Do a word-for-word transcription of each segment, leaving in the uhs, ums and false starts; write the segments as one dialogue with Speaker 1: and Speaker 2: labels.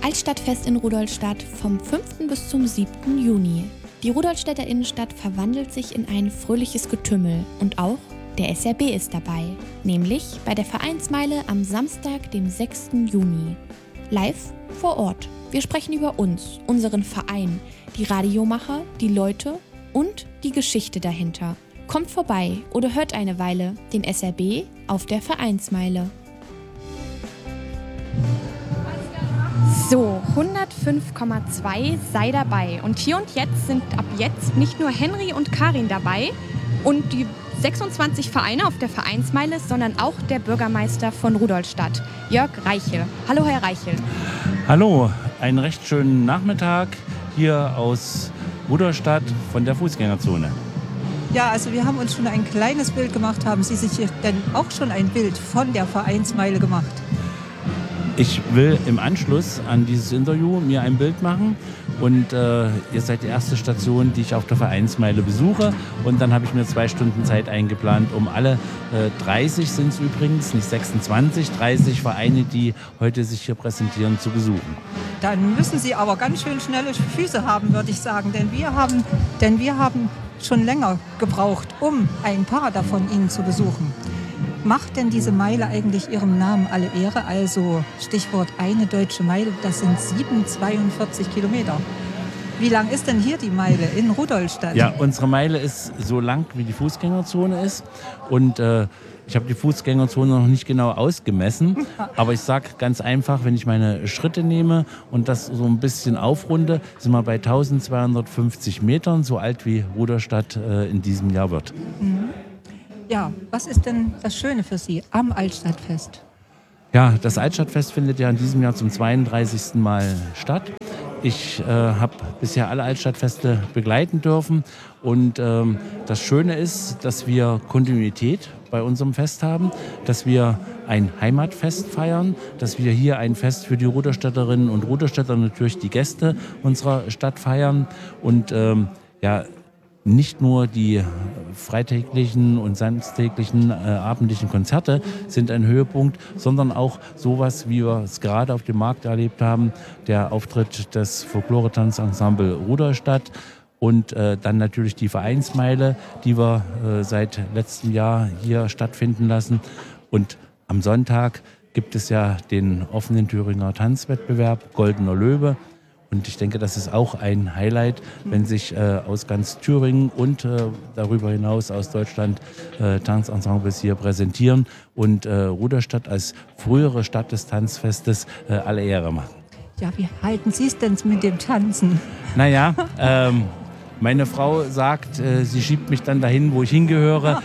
Speaker 1: Altstadtfest in Rudolstadt vom fünften bis zum siebten Juni. Die Rudolstädter Innenstadt verwandelt sich in ein fröhliches Getümmel und auch der S R B ist dabei, nämlich bei der Vereinsmeile am Samstag, dem sechsten Juni. Live vor Ort. Wir sprechen über uns, unseren Verein, die Radiomacher, die Leute und die Geschichte dahinter. Kommt vorbei oder hört eine Weile den S R B auf der Vereinsmeile. So, hundertfünf Komma zwei sei dabei. Und hier und jetzt sind ab jetzt nicht nur Henry und Karin dabei und die sechsundzwanzig Vereine auf der Vereinsmeile, sondern auch der Bürgermeister von Rudolstadt, Jörg Reichel. Hallo, Herr Reichel.
Speaker 2: Hallo, einen recht schönen Nachmittag hier aus Rudolstadt von der Fußgängerzone.
Speaker 3: Ja, also wir haben uns schon ein kleines Bild gemacht. Haben Sie sich denn auch schon ein Bild von der Vereinsmeile gemacht?
Speaker 2: Ich will im Anschluss an dieses Interview mir ein Bild machen und äh, ihr seid die erste Station, die ich auf der Vereinsmeile besuche, und dann habe ich mir zwei Stunden Zeit eingeplant, um alle äh, dreißig sind es übrigens, nicht sechsundzwanzig, dreißig Vereine, die heute sich hier präsentieren, zu besuchen.
Speaker 3: Dann müssen Sie aber ganz schön schnelle Füße haben, würde ich sagen, denn wir haben, denn wir haben schon länger gebraucht, um ein paar davon Ihnen zu besuchen. Macht denn diese Meile eigentlich ihrem Namen alle Ehre? Also Stichwort eine deutsche Meile, das sind siebenhundertzweiundvierzig Kilometer. Wie lang ist denn hier die Meile in Rudolstadt?
Speaker 2: Ja, unsere Meile ist so lang, wie die Fußgängerzone ist. Und äh, ich habe die Fußgängerzone noch nicht genau ausgemessen. Aber ich sage ganz einfach, wenn ich meine Schritte nehme und das so ein bisschen aufrunde, sind wir bei eintausendzweihundertfünfzig Metern, so alt wie Rudolstadt äh, in diesem Jahr wird.
Speaker 3: Mhm. Ja, was ist denn das Schöne für Sie am Altstadtfest?
Speaker 2: Ja, das Altstadtfest findet ja in diesem Jahr zum zweiunddreißigsten Mal statt. Ich äh, habe bisher alle Altstadtfeste begleiten dürfen und ähm, das Schöne ist, dass wir Kontinuität bei unserem Fest haben, dass wir ein Heimatfest feiern, dass wir hier ein Fest für die Rudolstädterinnen und Rudolstädter, natürlich die Gäste unserer Stadt feiern und ähm, ja, nicht nur die freitäglichen und samstäglichen äh, abendlichen Konzerte sind ein Höhepunkt, sondern auch sowas, wie wir es gerade auf dem Markt erlebt haben, der Auftritt des Folklore-Tanzensemble Rudolstadt und äh, dann natürlich die Vereinsmeile, die wir äh, seit letztem Jahr hier stattfinden lassen. Und am Sonntag gibt es ja den offenen Thüringer Tanzwettbewerb Goldener Löwe. Und ich denke, das ist auch ein Highlight, wenn sich äh, aus ganz Thüringen und äh, darüber hinaus aus Deutschland äh, Tanzensembles hier präsentieren und äh, Rudolstadt als frühere Stadt des Tanzfestes äh, alle Ehre machen.
Speaker 3: Ja, wie halten Sie es denn mit dem Tanzen?
Speaker 2: Naja, ähm, meine Frau sagt, äh, sie schiebt mich dann dahin, wo ich hingehöre.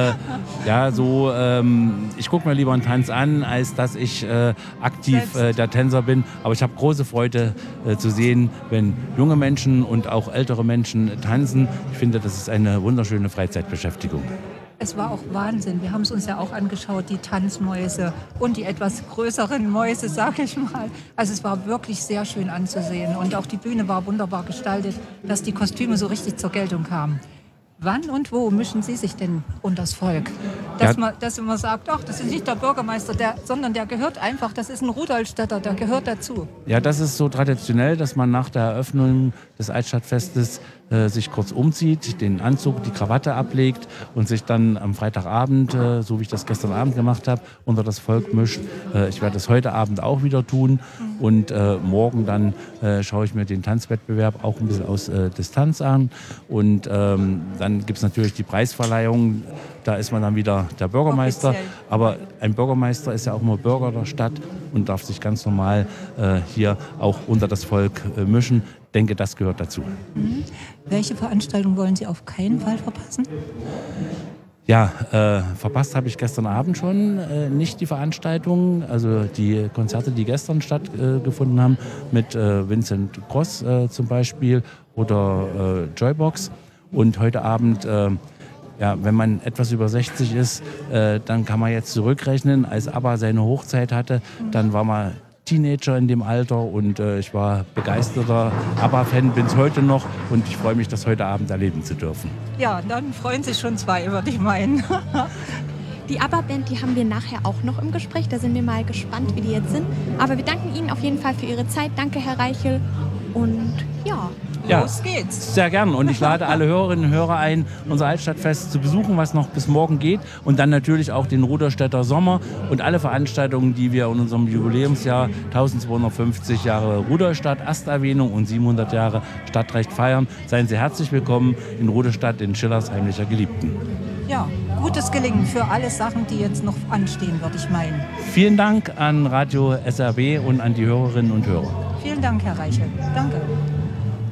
Speaker 2: Äh, ja, so, ähm, ich gucke mir lieber einen Tanz an, als dass ich äh, aktiv äh, der Tänzer bin. Aber ich habe große Freude äh, zu sehen, wenn junge Menschen und auch ältere Menschen tanzen. Ich finde, das ist eine wunderschöne Freizeitbeschäftigung.
Speaker 3: Es war auch Wahnsinn. Wir haben es uns ja auch angeschaut, die Tanzmäuse und die etwas größeren Mäuse, sage ich mal. Also es war wirklich sehr schön anzusehen. Und auch die Bühne war wunderbar gestaltet, dass die Kostüme so richtig zur Geltung kamen. Wann und wo mischen Sie sich denn unters Volk? Dass, ja. man, dass man sagt, ach, das ist nicht der Bürgermeister, der, sondern der gehört einfach, das ist ein Rudolstädter, der gehört dazu.
Speaker 2: Ja, das ist so traditionell, dass man nach der Eröffnung des Altstadtfestes äh, sich kurz umzieht, den Anzug, die Krawatte ablegt und sich dann am Freitagabend, äh, so wie ich das gestern Abend gemacht habe, unter das Volk mischt. Äh, ich werde das heute Abend auch wieder tun und äh, morgen dann äh, schaue ich mir den Tanzwettbewerb auch ein bisschen aus äh, Distanz an und ähm, dann gibt es natürlich die Preisverleihung, da ist man dann wieder der Bürgermeister, offiziell. Aber ein Bürgermeister ist ja auch immer Bürger der Stadt und darf sich ganz normal äh, hier auch unter das Volk äh, mischen. Ich denke, das gehört dazu.
Speaker 3: Mhm. Welche Veranstaltung wollen Sie auf keinen Fall verpassen?
Speaker 2: Ja, äh, verpasst habe ich gestern Abend schon äh, nicht die Veranstaltung, also die Konzerte, die gestern stattgefunden äh, haben, mit äh, Vincent Gross äh, zum Beispiel oder äh, Joybox. Und heute Abend, äh, ja, wenn man etwas über sechzig ist, äh, dann kann man jetzt zurückrechnen. Als ABBA seine Hochzeit hatte, dann war man Teenager in dem Alter und äh, ich war begeisterter ABBA-Fan, bin es heute noch und ich freue mich, das heute Abend erleben zu dürfen.
Speaker 3: Ja, dann freuen sich schon zwei, würde ich meinen.
Speaker 1: Die ABBA-Band, die haben wir nachher auch noch im Gespräch. Da sind wir mal gespannt, wie die jetzt sind. Aber wir danken Ihnen auf jeden Fall für Ihre Zeit. Danke, Herr Reichel. Und ja...
Speaker 2: Ja,
Speaker 3: los geht's.
Speaker 2: Sehr gern. Und ich lade alle Hörerinnen und Hörer ein, unser Altstadtfest zu besuchen, was noch bis morgen geht. Und dann natürlich auch den Ruderstädter Sommer und alle Veranstaltungen, die wir in unserem Jubiläumsjahr eintausendzweihundertfünfzig Jahre Ruderstadt, Ersterwähnung und siebenhundert Jahre Stadtrecht feiern. Seien Sie herzlich willkommen in Ruderstadt, in Schillers heimlicher Geliebten.
Speaker 3: Ja, gutes Gelingen für alle Sachen, die jetzt noch anstehen, würde ich meinen.
Speaker 2: Vielen Dank an Radio S R B und an die Hörerinnen und Hörer.
Speaker 3: Vielen Dank, Herr Reichel. Danke.